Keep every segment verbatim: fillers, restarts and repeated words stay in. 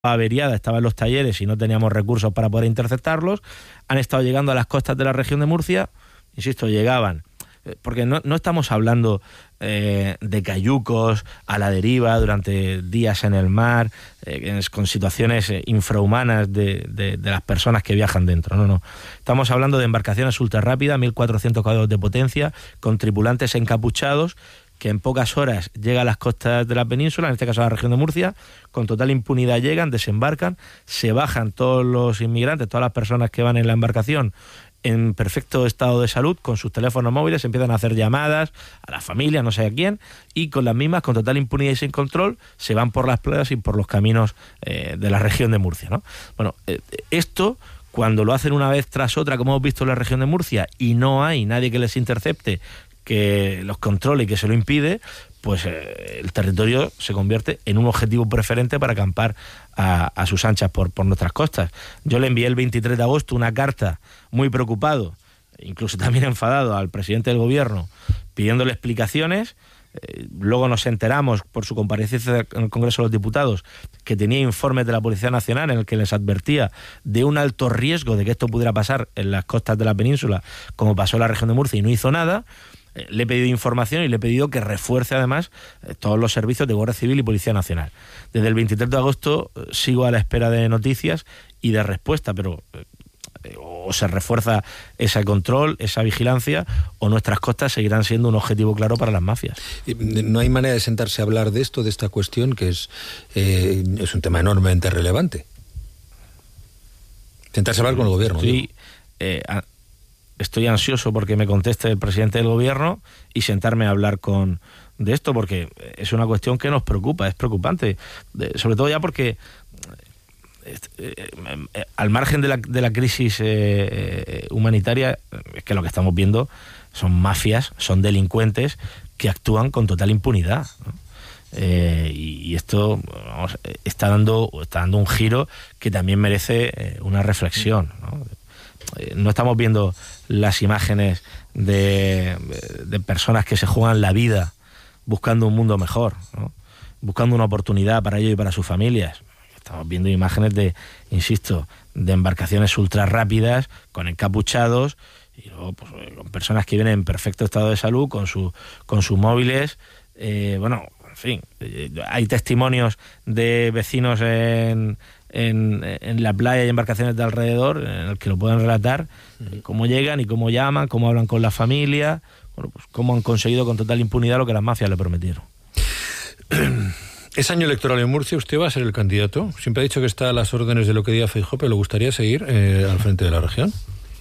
averiada, estaba en los talleres y no teníamos recursos para poder interceptarlos. Han estado llegando a las costas de la región de Murcia, insisto, llegaban, porque no, no estamos hablando eh, de cayucos a la deriva durante días en el mar, eh, con situaciones eh, infrahumanas de, de, de las personas que viajan dentro, no, no. Estamos hablando de embarcaciones ultrarrápidas, mil cuatrocientos caballos de potencia, con tripulantes encapuchados, que en pocas horas llega a las costas de la península, en este caso a la región de Murcia, con total impunidad llegan, desembarcan, se bajan todos los inmigrantes, todas las personas que van en la embarcación en perfecto estado de salud, con sus teléfonos móviles, empiezan a hacer llamadas a la familia, no sé a quién, y con las mismas, con total impunidad y sin control, se van por las playas y por los caminos eh, de la región de Murcia, ¿no? Bueno, eh, esto, cuando lo hacen una vez tras otra, como hemos visto en la región de Murcia, y no hay nadie que les intercepte, que los controle y que se lo impide, pues eh, el territorio se convierte en un objetivo preferente para acampar a, a sus anchas por, por nuestras costas. Yo le envié el veintitrés de agosto una carta muy preocupado, incluso también enfadado, al presidente del gobierno, pidiéndole explicaciones. Eh, luego nos enteramos por su comparecencia en el Congreso de los Diputados que tenía informes de la Policía Nacional en el que les advertía de un alto riesgo de que esto pudiera pasar en las costas de la península, como pasó en la región de Murcia, y no hizo nada. Le he pedido información y le he pedido que refuerce además eh, todos los servicios de Guardia Civil y Policía Nacional. Desde el veintitrés de agosto eh, sigo a la espera de noticias y de respuesta, pero eh, o se refuerza ese control, esa vigilancia, o nuestras costas seguirán siendo un objetivo claro para las mafias. No hay manera de sentarse a hablar de esto, de esta cuestión, que es, eh, es un tema enormemente relevante. Sentarse a hablar con el gobierno. Sí, eh, a, Estoy ansioso porque me conteste el presidente del gobierno y sentarme a hablar con de esto, porque es una cuestión que nos preocupa, es preocupante, de, sobre todo ya porque eh, eh, eh, al margen de la, de la crisis eh, eh, humanitaria, es que lo que estamos viendo son mafias, son delincuentes que actúan con total impunidad, ¿no? Eh, y, y esto vamos, está dando está dando un giro que también merece eh, una reflexión, ¿no? No estamos viendo las imágenes de, de personas que se juegan la vida buscando un mundo mejor, ¿no? Buscando una oportunidad para ellos y para sus familias. Estamos viendo imágenes de, insisto, de embarcaciones ultra rápidas, con encapuchados, y luego pues, con personas que vienen en perfecto estado de salud, con, su, con sus móviles. Eh, bueno, en fin, eh, hay testimonios de vecinos en... En, en la playa y embarcaciones de alrededor, en el que lo pueden relatar, uh-huh. Cómo llegan y cómo llaman, cómo hablan con la familia, bueno, pues cómo han conseguido con total impunidad lo que las mafias le prometieron. Es año electoral en Murcia, usted va a ser el candidato. Siempre ha dicho que está a las órdenes de lo que diga Feijóo, pero ¿le gustaría seguir eh, al frente de la región?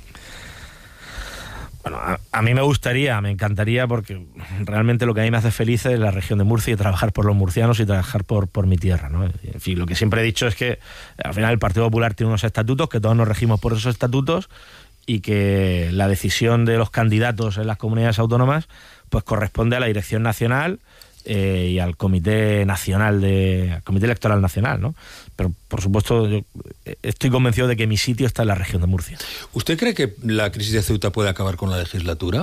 Bueno, a, a mí me gustaría, me encantaría, porque realmente lo que a mí me hace feliz es la región de Murcia y trabajar por los murcianos y trabajar por, por mi tierra, ¿no? En fin, lo que siempre he dicho es que al final el Partido Popular tiene unos estatutos, que todos nos regimos por esos estatutos, y que la decisión de los candidatos en las comunidades autónomas pues corresponde a la Dirección Nacional eh, y al Comité Nacional de al Comité Electoral Nacional, ¿no? Pero por supuesto yo estoy convencido de que mi sitio está en la región de Murcia. ¿Usted cree que la crisis de Ceuta puede acabar con la legislatura?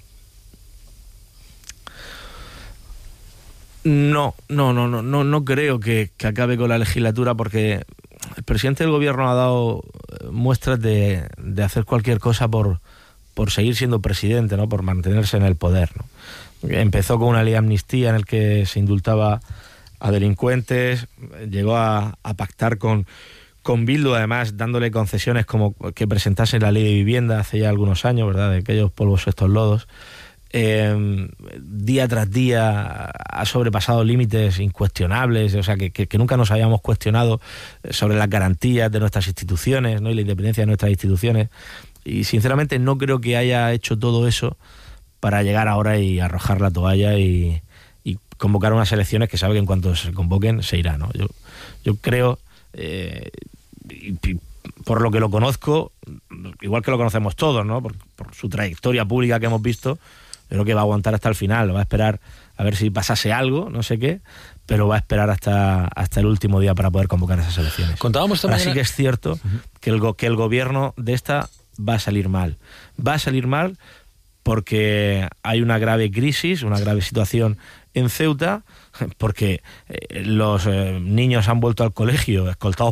No, no, no, no, no, no creo que, que acabe con la legislatura, porque el presidente del gobierno ha dado muestras de, de hacer cualquier cosa por, por seguir siendo presidente, ¿no? Por mantenerse en el poder, ¿no? Empezó con una ley de amnistía en el que se indultaba a delincuentes, llegó a, a pactar con, con Bildu, además dándole concesiones como que presentase la ley de vivienda hace ya algunos años, ¿verdad? De aquellos polvos, estos lodos. Eh, día tras día ha sobrepasado límites incuestionables, o sea, que, que, que nunca nos habíamos cuestionado sobre las garantías de nuestras instituciones, ¿no? Y la independencia de nuestras instituciones. Y sinceramente no creo que haya hecho todo eso para llegar ahora y arrojar la toalla y, y convocar unas elecciones que sabe que en cuanto se convoquen se irá, ¿no? Yo, yo creo, eh, y, y por lo que lo conozco, igual que lo conocemos todos, ¿no? Por, por su trayectoria pública que hemos visto, creo que va a aguantar hasta el final, va a esperar a ver si pasase algo, no sé qué, pero va a esperar hasta, hasta el último día para poder convocar esas elecciones. Contábamos esta Ahora mañana... sí que es cierto uh-huh. que, el, que el gobierno de esta va a salir mal. Va a salir mal porque hay una grave crisis, una grave situación en Ceuta, porque eh, los eh, niños han vuelto al colegio escoltados